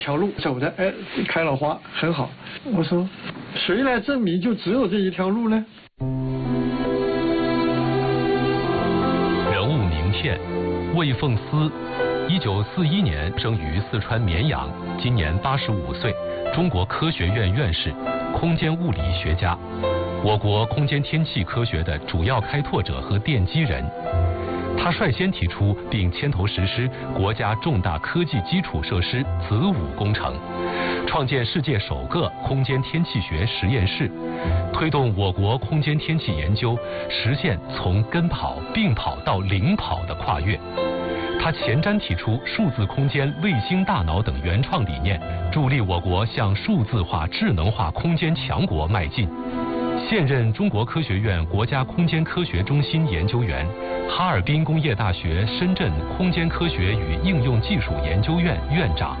条路走的，哎，开了花，很好。我说，谁来证明就只有这一条路呢？ 人物名片：魏凤思，1941年生于四川绵阳，今年85岁，中国科学院院士，空间物理学家，我国空间天气科学的主要开拓者和奠基人。他率先提出并牵头实施国家重大科技基础设施子午工程，创建世界首个空间天气学实验室，推动我国空间天气研究实现从跟跑、并跑到领跑的跨越。他前瞻提出数字空间、卫星大脑等原创理念，助力我国向数字化、智能化空间强国迈进。现任中国科学院国家空间科学中心研究员，哈尔滨工业大学深圳空间科学与应用技术研究院院长。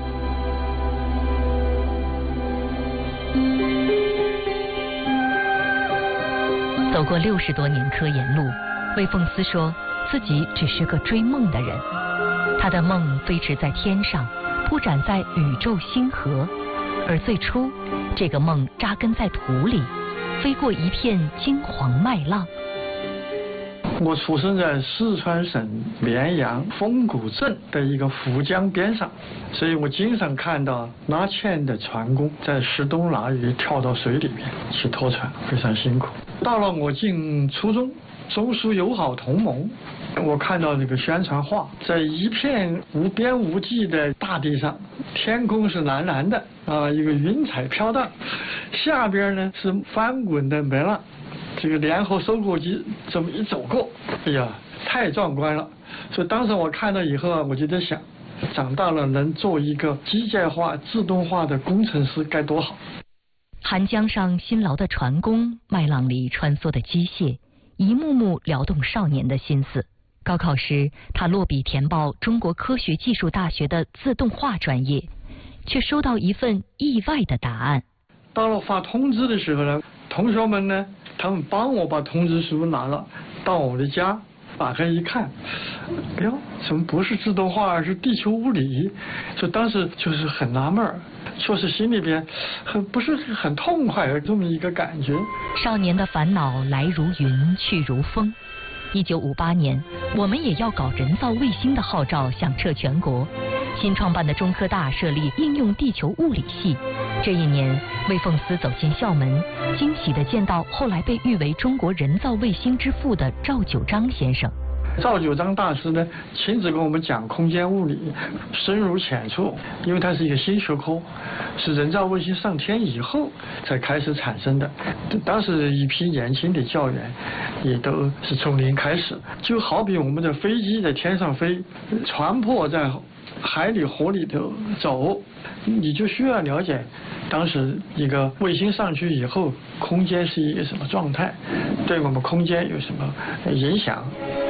走过60多年科研路，魏凤思说自己只是个追梦的人。他的梦飞驰在天上，铺展在宇宙星河，而最初这个梦扎根在土里，飞过一片金黄麦浪。 我出生在四川省绵阳丰谷镇的一个涪江边上，所以我经常看到拉纤的船工在石冬拉鱼跳到水里面去拖船，非常辛苦。到了我进初中，中苏友好同盟，我看到这个宣传画，在一片无边无际的大地上，天空是蓝蓝的啊，一个云彩飘荡，下边呢是翻滚的煤浪，这个联合收割机这么一走过，哎呀，太壮观了。所以当时我看到以后啊，我就在想，长大了能做一个机械化、自动化的工程师该多好。 寒江上辛劳的船工，麦浪里穿梭的机械，一幕幕撩动少年的心思。高考时，他落笔填报中国科学技术大学的自动化专业，却收到一份意外的答案。 到了发通知的时候呢，同学们呢，他们帮我把通知书拿了到我的家，打开一看，哎呦，怎么不是自动化，而是地球物理？所以当时就是很纳闷儿，确实心里边不是很痛快的这么一个感觉。 少年的烦恼来如云，去如风。1958年，我们也要搞人造卫星的号召响彻全国。新创办的中科大设立应用地球物理系。这一年，魏凤思走进校门，惊喜地见到后来被誉为中国人造卫星之父的赵九章先生。 赵九章大师呢，亲自跟我们讲空间物理，深入浅出，因为它是一个新学科，是人造卫星上天以后才开始产生的。当时一批年轻的教员也都是从零开始，就好比我们的飞机在天上飞，船舶在海里河里头走，你就需要了解当时一个卫星上去以后，空间是一个什么状态，对我们空间有什么影响。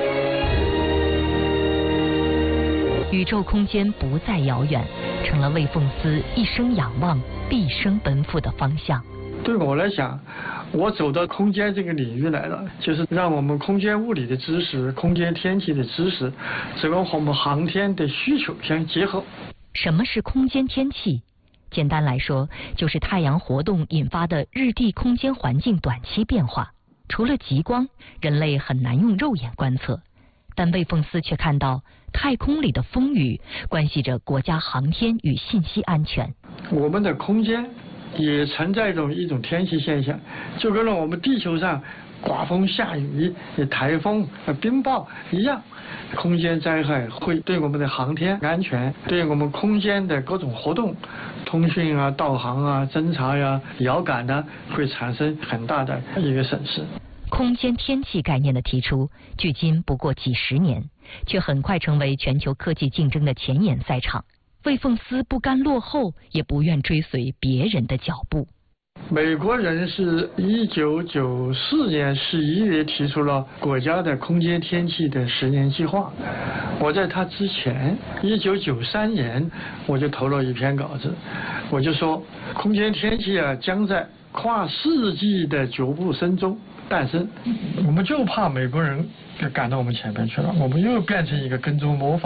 宇宙空间不再遥远，成了魏凤思一生仰望、毕生奔赴的方向。 对我来讲，我走到空间这个领域来了，就是让我们空间物理的知识、空间天气的知识，这个和我们航天的需求相结合。 什么是空间天气？简单来说，就是太阳活动引发的日地空间环境短期变化。除了极光，人类很难用肉眼观测，但魏凤思却看到太空里的风雨关系着国家航天与信息安全。 我们的空间也存在一种天气现象，就跟我们地球上刮风下雨、台风、冰雹一样，空间灾害会对我们的航天安全、对我们空间的各种活动、通讯啊、导航啊、侦察呀、遥感呢，会产生很大的一个损失。 空间天气概念的提出，距今不过几十年，却很快成为全球科技竞争的前沿赛场。魏凤思不甘落后，也不愿追随别人的脚步。 美国人是1994年11月提出了国家的空间天气的10年计划。我在他之前，1993年我就投了一篇稿子，我就说空间天气啊，将在跨世纪的脚步声中诞生。我们就怕美国人赶到我们前面去了，我们又变成一个跟踪模仿。